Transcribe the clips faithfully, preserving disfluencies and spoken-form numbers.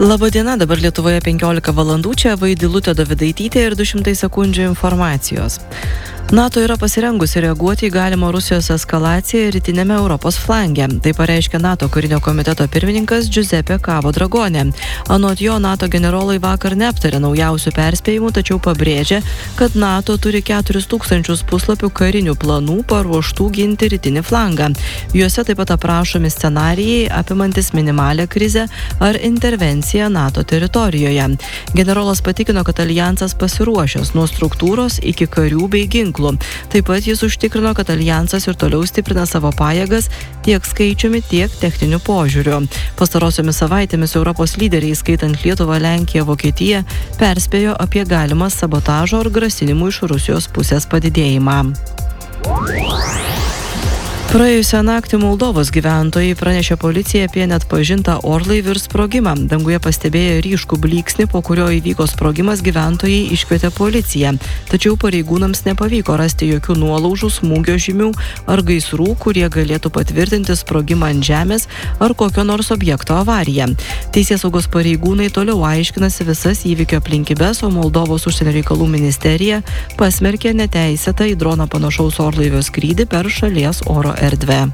Labadiena, dabar Lietuvoje penkiolika valandų, čia Vaidilutė Dovidaitytė ir du šimtai sekundžių informacijos. NATO yra pasirengusi reaguoti į galimą Rusijos eskalaciją rytinėme Europos flange. Tai pareiškė NATO karinio komiteto pirmininkas Giuseppe Cavo Dragone. Anot jo, NATO generolai vakar neaptarė naujausių perspėjimų, tačiau pabrėžė, kad NATO turi keturis tūkstančius puslapių karinių planų paruoštų ginti rytinį flangą. Juose taip pat aprašomi scenarijai apimantis minimalę krizę ar intervenciją NATO teritorijoje. Generolas patikino, kad alijansas pasiruošęs nuo struktūros iki karių bei ginklų. Taip pat jis užtikrino, kad alijansas ir toliau stiprina savo pajėgas tiek skaičiumi, tiek techniniu požiūriu. Pastarosiomis savaitėmis Europos lyderiai, skaitant Lietuvą, Lenkiją, Vokietiją, perspėjo apie galimą sabotažo ar grasinimų iš Rusijos pusės padidėjimą. Praėjusią naktį Moldovos gyventojai pranešė policijai apie neatpažintą orlaivį ir sprogimą. Danguje pastebėję ryškų blyksnį, po kurio įvyko sprogimas, gyventojai iškvietė policiją. Tačiau pareigūnams nepavyko rasti jokių nuolaužų, smūgio žymių ar gaisrų, kurie galėtų patvirtinti sprogimą ant žemės ar kokio nors objekto avariją. Teisėsaugos pareigūnai toliau aiškinasi visas įvykio aplinkybes, o Moldovos užsienio reikalų ministerija pasmerkė neteisėtą į droną panašaus orlaivio skrydį per šalies oro erdvę.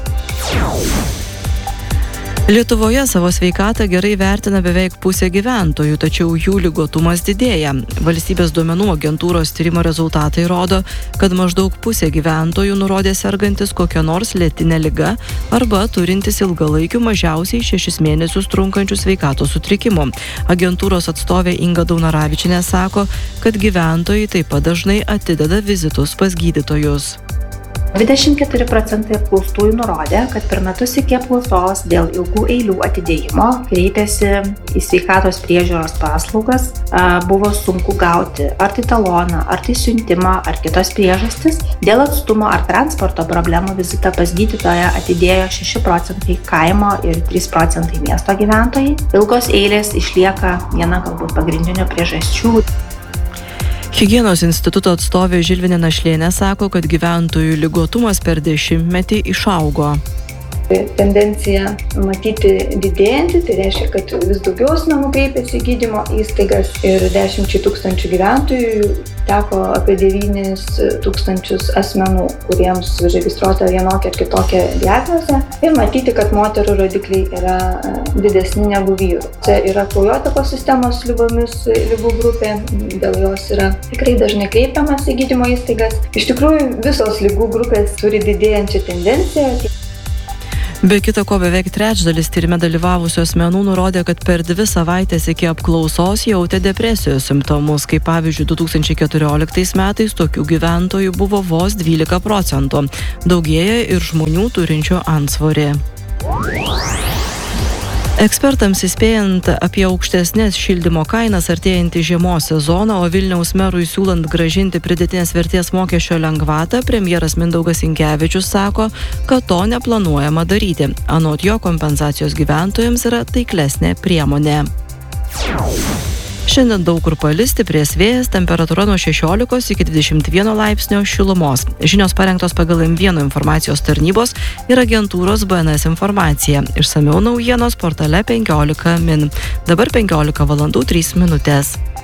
Lietuvoje savo sveikatą gerai vertina beveik pusė gyventojų, tačiau jų ligotumas didėja. Valstybės duomenų agentūros tyrimo rezultatai rodo, kad maždaug pusė gyventojų nurodė sergantis kokią nors lėtinę ligą arba turintis ilgalaikių mažiausiai šešis mėnesius trunkančių sveikatos sutrikimų. Agentūros atstovė Inga Daunaravičienė sako, kad gyventojai taip pat dažnai atideda vizitus pas gydytojus. dvidešimt keturi procentai apklaustųjų nurodė, kad per metus iki apklausos dėl ilgų eilių atidėjimo kreipėsi į sveikatos priežiūros paslaugas, buvo sunku gauti ar tai taloną, ar tai siuntimą, ar kitos priežastis. Dėl atstumo ar transporto problemų vizitą pas gydytoją atidėjo šeši procentai kaimo ir trys procentai miesto gyventojai. Ilgos eilės išlieka viena galbūt pagrindinių priežasčių. Higienos instituto atstovė Žilvinė Našlienė sako, kad gyventojų ligotumas per dešimtmetį išaugo. Tendencija matyti didėjantį, tai reiškia, kad vis daugiau asmenų kreipiasi į gydymo įstaigas ir dešimčiai tūkstančių gyventojų teko apie devynis tūkstančius asmenų, kuriems užregistruota vienokia ar kitokia diagnozė. Ir matyti, kad moterų rodikliai yra didesni negu vyrų. Čia yra kraujotakos sistemos ligomis ligų grupė, dėl jos yra tikrai dažnai kreipiamas į gydymo įstaigas. Iš tikrųjų, visos ligų grupės turi didėjančią tendenciją. Be kita ko, beveik trečdalis tyrime dalyvavusių asmenų nurodė, kad per dvi savaitės iki apklausos jautė depresijos simptomus, kaip pavyzdžiui du tūkstančiai keturioliktais metais tokių gyventojų buvo vos dvylika procentų. Daugėja ir žmonių turinčių antsvorį. Ekspertams įspėjant apie aukštesnės šildymo kainas artėjantį žiemos sezoną, o Vilniaus merui siūlant grąžinti pridėtinės vertės mokesčio lengvatą, premjeras Mindaugas Sinkevičius sako, kad to neplanuojama daryti. Anot jo, kompensacijos gyventojams yra taiklesnė priemonė. Šiandien daug kur palis, stiprės vėjas, temperatūra nuo šešiolikos iki dvidešimt vieno laipsnio šilumos. Žinios parengtos pagal M vienas informacijos tarnybos ir agentūros B N S informacija. Išsamiau naujienos portale penkiolika min. Dabar penkiolika valandų trys minutės.